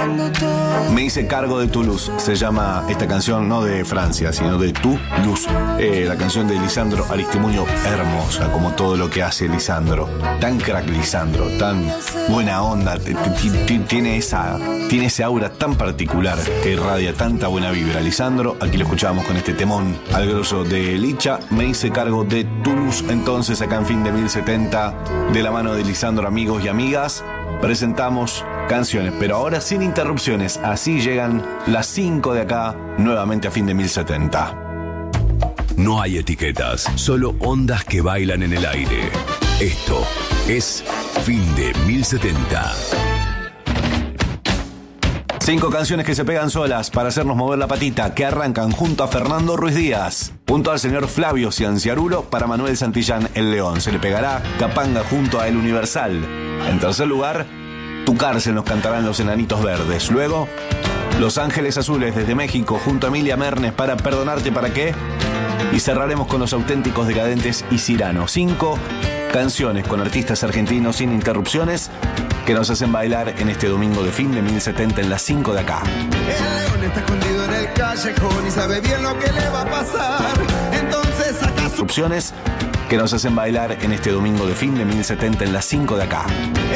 Me hice cargo de tu luz. Se llama esta canción no de Francia, sino de Tu Luz. La canción de Lisandro Aristimuño, hermosa, como todo lo que hace Lisandro. Tan crack Lisandro, tan buena onda. Tiene ese aura tan particular que irradia tanta buena vibra. Lisandro, aquí lo escuchábamos con este temón al grosso de Licha. Me hice cargo de Tu Luz. Entonces, acá en Fin de 1070, de la mano de Lisandro, amigos y amigas, presentamos canciones, pero ahora sin interrupciones. Así llegan las 5 de acá, nuevamente a Fin de 1070. No hay etiquetas, solo ondas que bailan en el aire. Esto es Fin de 1070. 5 canciones que se pegan solas para hacernos mover la patita, que arrancan junto a Fernando Ruiz Díaz, junto al señor Flavio Cianciarulo, para Manuel Santillán El León. Se le pegará Capanga junto a El Universal. En tercer lugar, Tu Cárcel nos cantarán Los Enanitos Verdes. Luego, Los Ángeles Azules desde México junto a Emilia Mernes para Perdonarte para qué. Y cerraremos con Los Auténticos Decadentes y Cirano. 5 canciones con artistas argentinos sin interrupciones que nos hacen bailar en este domingo de Fin de 1070 en las 5 de acá. El león está escondido en el callejón y sabe bien lo que le va a pasar. Entonces saca su... Interrupciones que nos hacen bailar en este domingo de Fin de 1070 en las 5 de acá.